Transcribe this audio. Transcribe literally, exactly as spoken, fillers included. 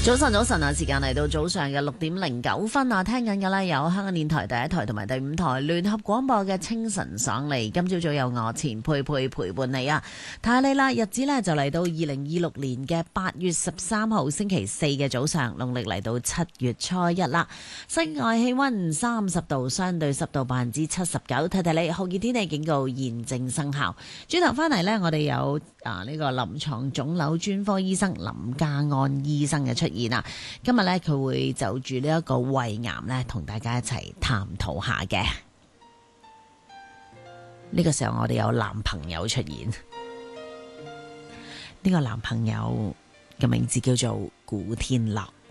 早晨，早晨啊！時間嚟到早上嘅六點零九分啊，聽緊嘅咧有香港電台第一台同埋第五台聯合廣播嘅清晨爽利。今朝早有我錢佩佩陪伴你啊，睇下你啦，日子咧就嚟到二零二六年嘅八月十三號星期四嘅早上，農曆嚟到七月初一啦。室外氣溫三十度，相對濕度百分之七十九。睇睇你酷熱天氣警告現正生效。轉頭翻嚟呢，我哋有啊呢個臨床腫瘤專科醫生林家安醫生嘅出現啊！今日咧佢會就住呢一個胃癌咧，同大家一齊探討下嘅。呢個時候我哋有男朋友出現，呢個男朋友嘅名字叫做古天樂。